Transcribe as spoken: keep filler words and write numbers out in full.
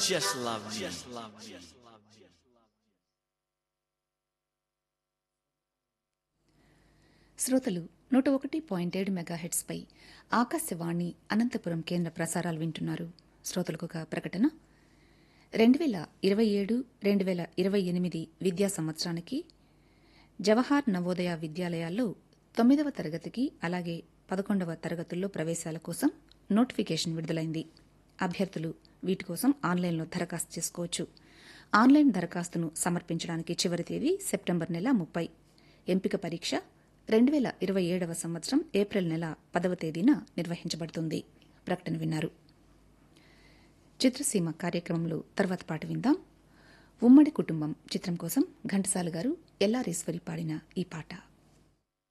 just love me. శ్రోతలు నూట ఒకటి పాయింట్ ఏడు మెగాహెట్స్పై ఆకాశవాణి అనంతపురం కేంద్ర ప్రసారాలు వింటున్నారు. శ్రోతలకు ఒక ప్రకటన. రెండు వేల ఇరవై ఏడు రెండు వేల ఇరవై ఎనిమిది విద్యా సంవత్సరానికి జవహర్ నవోదయ విద్యాలయాల్లో తొమ్మిదవ తరగతికి అలాగే పదకొండవ తరగతుల్లో ప్రవేశాల కోసం నోటిఫికేషన్ విడుదలైంది. అభ్యర్థులు వీటి కోసం ఆన్లైన్లో దరఖాస్తు చేసుకోవచ్చు. ఆన్లైన్ దరఖాస్తును సమర్పించడానికి చివరి తేదీ సెప్టెంబర్ నెల ముప్పై. ఎంపిక పరీక్ష రెండు వేల ఇరవై ఏడవ సంవత్సరం ఏప్రిల్ నెల పదవ తేదీన నిర్వహించబడుతుంది. ప్రకటన విన్నారు. చిత్రసీమ కార్యక్రమంలో తర్వాత పాట విందాం. ఉమ్మడి కుటుంబం చిత్రం కోసం ఘంటసాల గారు, ఎల్లారేశ్వరి పాడిన ఈ పాట.